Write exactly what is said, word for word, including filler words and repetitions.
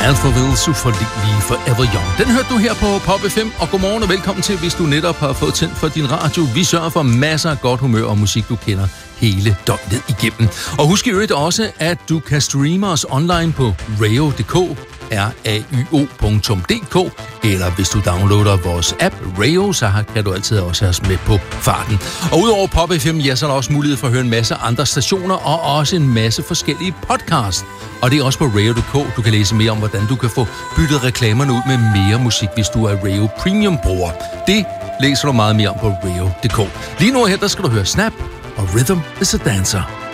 Alphaville, Uforlignelige Forever Young. Den hørte du her på Pop F M, og godmorgen og velkommen til, hvis du netop har fået tændt for din radio. Vi sørger for masser af godt humør og musik, du kender hele døgnet igennem. Og husk i øvrigt også, at du kan streame os online på radio punktum d k, r a y o punktum d k, eller hvis du downloader vores app Radio, så kan du altid også have os med på farten. Og udover Pop F M, ja, så er der også mulighed for at høre en masse andre stationer, og også en masse forskellige podcasts. Og det er også på radio punktum d k. Du kan læse mere om, hvordan du kan få byttet reklamerne ud med mere musik, hvis du er Radio Premium-bruger. Det læser du meget mere om på radio punktum d k. Lige nu her, der skal du høre Snap og Rhythm is a Dancer.